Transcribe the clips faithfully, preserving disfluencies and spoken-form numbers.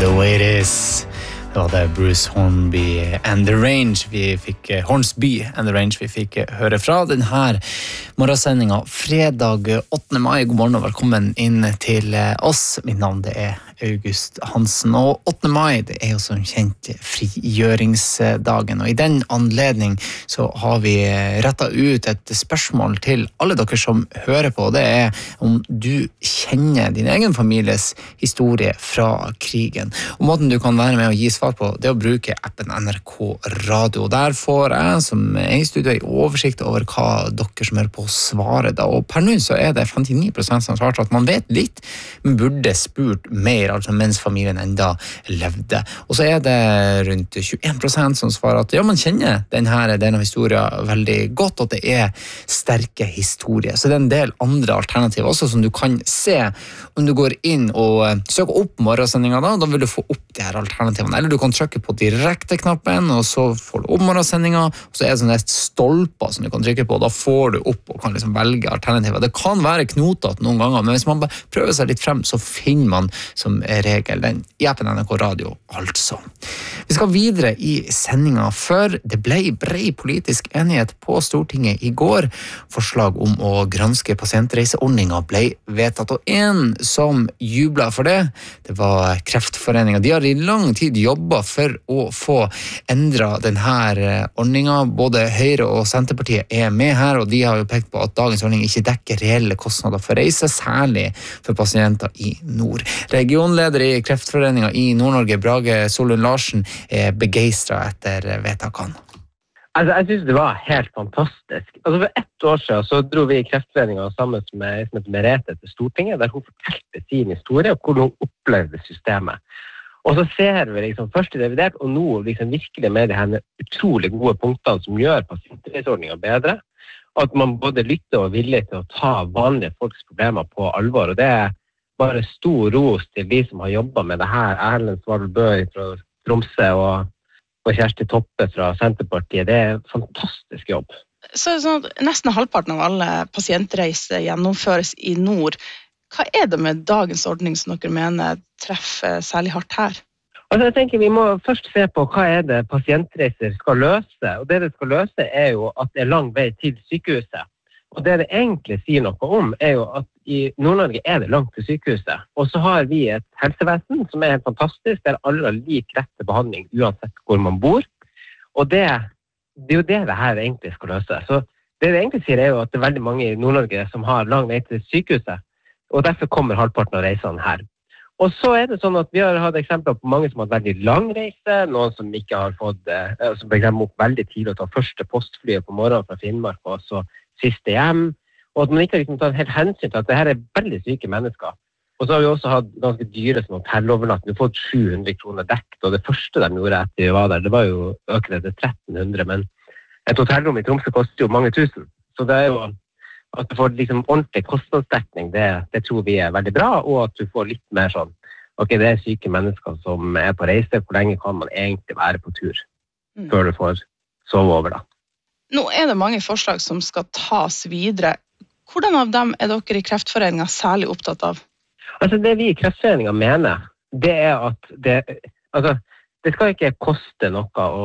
The Way It Is. Det var det Bruce Hornby and the Range vi fikk, Hornsby and the Range vi fikk høre fra den her morgensendingen fredag åttende mai. God morgen og velkommen inn til oss. Mitt navn det er August Hansen, og åttende mai det er jo som kjent frigjøringsdagen, og i den anledning så har vi rettet ut et spørsmål til alle dere som hører på. Det er om du kjenner din egen families historie fra krigen. Og måten du kan være med og gi svar på, det er å bruke appen N R K Radio. Der får jeg som er i studio i oversikt over hva dere som hører på svarer da, og per nå så er det femtini prosent som svarer at man vet litt, men burde spurt mer, altså mens familien enda levde. Og så er det rundt tjueen prosent som svarer at ja, man kjenner denne delen av historien veldig godt, og at det er sterke historier. Så det er en del andre alternativer også som du kan se om du går inn og søker opp morgensendingen da, da vil du få opp de her alternativene. Eller du kan trykke på direkte-knappen, og så får du opp morgensendingen, og så er det sånne stolper som du kan trykke på, og da får du opp og kan liksom velge alternativer. Det kan være knotet noen ganger, men hvis man bare prøver seg litt frem, så finner man som regel den i appen N R K Radio, altså. Vi skal videre i sendingen før det ble bred politisk enighet på Stortinget i går. Forslag om å granske pasientreiseordningen ble vedtatt, og en som jublet for det, det var Kreftforeningen. De har i lang tid jobbet for å få endret denne ordningen. Både Høyre og Senterpartiet er med her, og de har jo pekt på at dagens ordning ikke dekker reelle kostnader for reise, særlig for pasienter i nord. Regionleder i Kreftforeningen i Nord-Norge, Brage Solund Larsen, er begeistret etter vedtakene. Altså, jeg synes det var helt fantastisk. Altså, for ett år siden så dro vi i Kreftforeningen sammen med, med Merete til Stortinget, der hun fortalte sin historie og hvordan hun opplevde systemet. Og så ser vi liksom først i revidert, og nå liksom virkelig med de her utrolig gode punktene som gjør pasientreiseordningen bedre, at man både lytter og er villig til å ta vanlige folks problemer på alvor, og det er bare stor ros til de som har jobbet med det her. Erlend Svarvelbø fra Tromsø og, og Kjersti Toppe fra Senterpartiet. Det er en fantastisk jobb. Så er det sånn at nesten halvparten av alle pasientreiser gjennomføres i nord. Hva er det med dagens ordning som dere mener treffer særlig hardt her? Altså, jeg tenker vi må først se på hva er det pasientreiser skal løse. Og det det skal løse er jo at det er lang vei til sykehuset. Og det det egentlig sier noe om er jo at i Nord-Norge er det langt til sykehuset. Og så har vi et helsevesen som er helt fantastisk, der alle har lik rett til behandling uansett hvor man bor. Og det, det er jo det det her egentlig skal løse. Så det det egentlig sier er jo at det er veldig mange i Nord-Norge som har lang vei til sykehuset. Og derfor kommer halvparten av reisene her. Og så er det sånn at vi har hatt eksempler på mange som har hatt veldig lang reise, noen som ikke har fått, som for eksempel opp veldig tidlig å ta første postflyet på morgenen fra Finnmark, og så siste hjem, og at man ikke har liksom tatt helt hensyn til at det her er veldig syke mennesker. Og så har vi også hatt ganske dyre som hotellovernatt. Vi har fått sju hundre kroner dekt, og det første de gjorde etter vi var der, det var jo øke det til tretten hundre, men et hotellrom i Tromsø koster jo mange tusen. Så det er jo at du får liksom ordentlig kostnadsdekning, det, det tror vi er veldig bra, og at du får litt mer sånn, ok, det er syke mennesker som er på reise, hvor lenge kan man egentlig være på tur mm. før du får sove over da? Nå er det mange forslag som skal tas videre. Hvordan av dem er dere i Kreftforeningen særlig opptatt av? Altså det vi i Kreftforeningen mener, det er at det, altså, det skal ikke koste noe å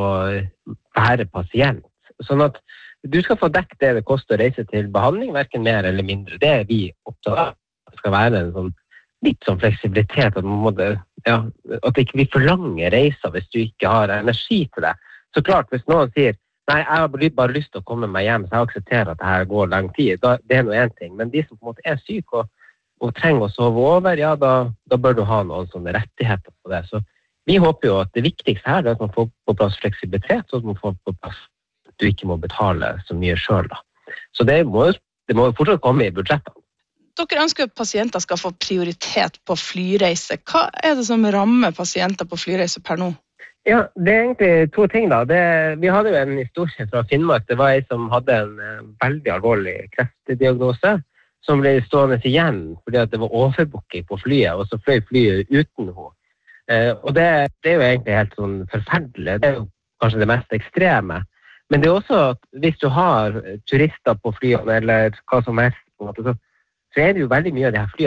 være pasient. Sånn at du skal få dekket det det koster å reise til behandling, hverken mer eller mindre. Det er vi opptatt av. Det skal være en sånn, litt sånn fleksibilitet, at, man må, ja, at ikke vi forlanger reiser hvis du ikke har energi til det. Så klart, hvis noen sier nei, jeg har bare lyst til å komme meg hjem, så jeg aksepterer at dette går lang tid. Da, det er noe en ting. Men de som på en måte er syke og, og trenger å sove over, ja, da, da bør du ha noen sånne rettigheter på det. Så vi håper jo at det viktigste her er at man får på plass fleksibilitet, så at man får på plass at du ikke må betale så mye selv. Da. Så det må, det må fortsatt komme i budsjettene. Dere ønsker at pasienter skal få prioritet på flyreise. Hva er det som rammer pasienter på flyreise per nå? Ja, det er egentlig to ting da. Det, vi hadde jo en historie fra Finnmark. Det var en som hadde en uh, veldig alvorlig kreftdiagnose, som ble stående igjen fordi at det var overbooking på flyet, og så fløy flyet uten henne. Uh, og det, det er jo egentlig helt sånn forferdelig. Det er jo kanskje det mest ekstreme. Men det er også at hvis du har turister på flyene, eller hva som helst, på en måte, så, så er det jo veldig mye av de her flyene her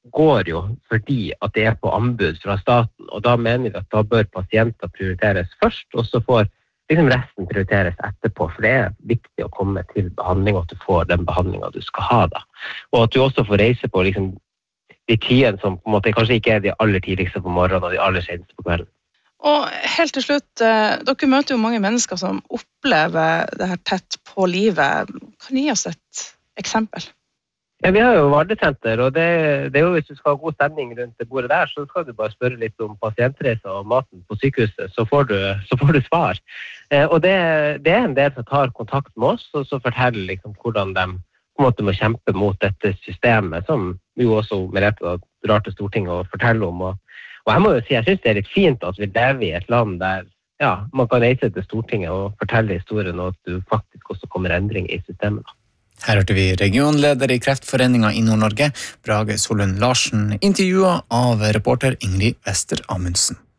går jo fordi at det er på anbud fra staten, og da mener vi at da bør pasienter prioriteres først, og så får liksom resten prioriteres etterpå, for det er viktig å komme til behandling, og at du får den behandlingen du skal ha da. Og at du også får reise på liksom, de tidene som på en måte kanskje ikke er de aller tidligste på morgenen, og de aller seneste på kvelden. Og helt til slutt, dere møter jo mange mennesker som opplever det her tett på livet. Kan du gi oss et eksempel? Ja, vi har jo Vardesenter, og det, det er jo hvis du skal ha god stemning rundt det bordet der, så skal du bare spørre litt om pasientreiser og maten på sykehuset, så får du, så får du svar. Eh, og det, det er en del som tar kontakt med oss, og så forteller liksom hvordan de på en måte må kjempe mot dette systemet, som jo også Merete drar til Stortinget og forteller om. Og, og jeg må jo si, jeg synes det er litt fint at vi lever i et land der ja, man kan reise til Stortinget og fortelle historien, og at du faktisk også kommer endring i systemet da. Her hørte vi regionleder i Kreftforeningen i Nord-Norge, Brage Solund Larsen, intervjuet av reporter Ingrid Wester Amundsen.